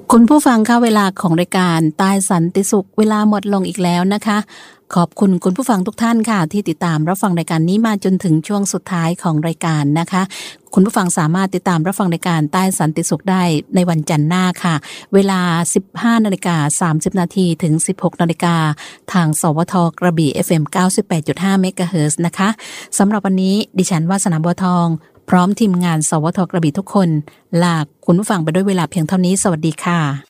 คุณผู้ฟังคะเวลาของรายการใต้สันติสุขเวลาหมดลงอีกแล้วนะคะขอบคุณคุณผู้ฟังทุกท่านค่ะที่ติดตามรับฟังรายการนี้มาจนถึงช่วงสุดท้ายของรายการนะคะคุณผู้ฟังสามารถติดตามรับฟังรายการใต้สันติสุขได้ในวันจันทร์หน้าค่ะเวลา 15:30 นาทีถึง 16 นาฬิกาทางสวทกระบี่ FM 98.5 เมกะเฮิรตซ์นะคะสำหรับวันนี้ดิฉันวาสนาบัวทองพร้อมทีมงานสวทกระบี่ทุกคนลาคุณผู้ฟังไปด้วยเวลาเพียงเท่านี้สวัสดีค่ะ